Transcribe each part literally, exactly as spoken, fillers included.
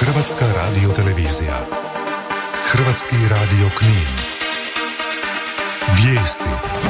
Hrvatska radiotelevizija. Hrvatski radio Knin. Vijesti.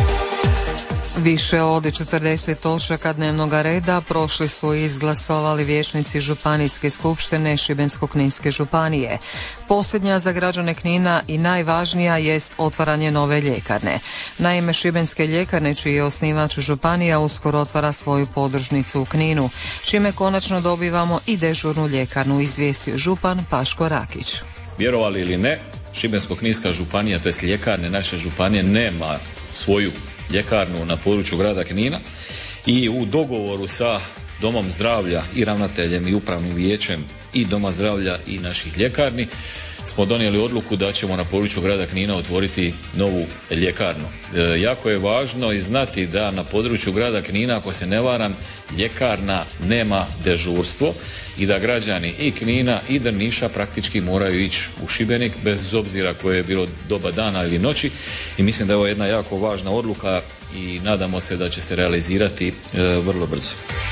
Više od četrdeset točaka dnevnog reda prošli su i izglasovali vijećnici Županijske skupštine Šibensko-kninske županije. Posljednja za građane Knina i najvažnija jest otvaranje nove ljekarne. Naime, šibenske ljekarne, čiji je osnivač županija, uskoro otvara svoju podružnicu u Kninu, čime konačno dobivamo i dežurnu ljekarnu, izvijestio župan Paško Rakić. Vjerovali ili ne, Šibensko-kninska županija, to jest ljekarne naše županije, nema svoju ljekarnu na području grada Knina i u dogovoru sa Domom zdravlja i ravnateljem i upravnim vijećem i Doma zdravlja i naših ljekarni smo donijeli odluku da ćemo na području grada Knina otvoriti novu ljekarnu. E, jako je važno i znati da na području grada Knina, ako se ne varam, ljekarna nema dežurstvo i da građani i Knina i Drniša praktički moraju ići u Šibenik bez obzira koje je bilo doba dana ili noći, i mislim da je ovo jedna jako važna odluka i nadamo se da će se realizirati e, vrlo brzo.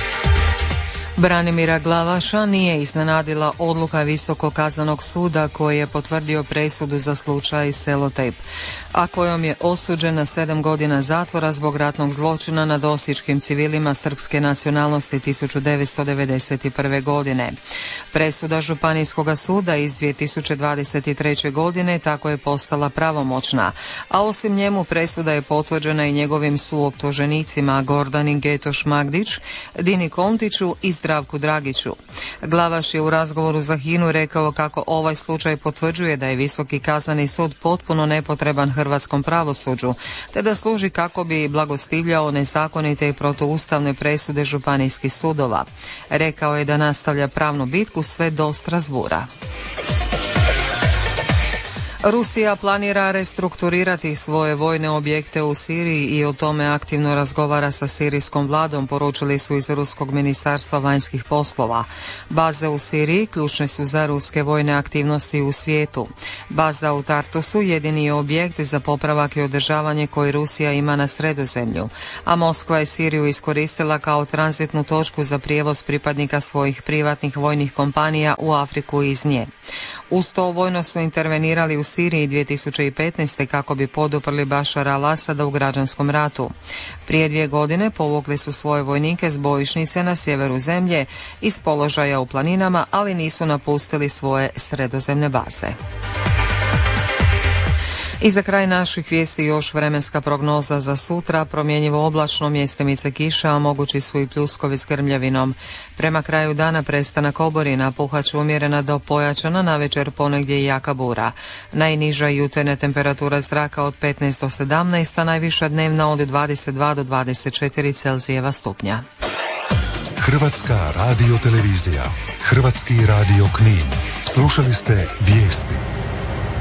Branimira Glavaša nije iznenadila odluka Visokog kaznenog suda koji je potvrdio presudu za slučaj Selotejp, a kojom je osuđen na sedam godina zatvora zbog ratnog zločina nad osječkim civilima srpske nacionalnosti tisuću devetsto devedeset prve. godine. Presuda Županijskog suda iz dvije tisuće dvadeset treće. godine tako je postala pravomoćna, a osim njemu presuda je potvrđena i njegovim suoptuženicima Gordani Getoš Magdić, Dini Kontiću i Zdravku Dragiću. Glavaš je u razgovoru za Hinu rekao kako ovaj slučaj potvrđuje da je Visoki kazneni sud potpuno nepotreban hrvatskom pravosuđu, te da služi kako bi blagostivljao nezakonite i protuustavne presude županijskih sudova. Rekao je da nastavlja pravnu bitku sve do Strasbura. Rusija planira restrukturirati svoje vojne objekte u Siriji i o tome aktivno razgovara sa sirijskom vladom, poručili su iz Ruskog ministarstva vanjskih poslova. Baze u Siriji ključne su za ruske vojne aktivnosti u svijetu. Baza u Tartusu jedini je objekt za popravak i održavanje koji Rusija ima na Sredozemlju, a Moskva je Siriju iskoristila kao tranzitnu točku za prijevoz pripadnika svojih privatnih vojnih kompanija u Afriku i iz nje. Uz to vojno su intervenirali u Siriji dvije tisuće petnaeste. kako bi poduprli Bašara al-Asada u građanskom ratu. Prije dvije godine povukli su svoje vojnike s bojišnice na sjeveru zemlje iz položaja u planinama, ali nisu napustili svoje sredozemne baze. I za kraj naših vijesti još vremenska prognoza za sutra. Promjenjivo oblačno, mjestimice kiša, a mogući su i pljuskovi s grmljavinom. Prema kraju dana prestanak oborina, puhać umjerena do pojačana, navečer ponegdje i jaka bura. Najniža jutarnja temperatura zraka od petnaest do sedamnaest, a najviša dnevna od dvadeset dva do dvadeset četiri Celzijeva stupnja. Hrvatska radiotelevizija. Hrvatski radio Knin. Slušali ste vijesti.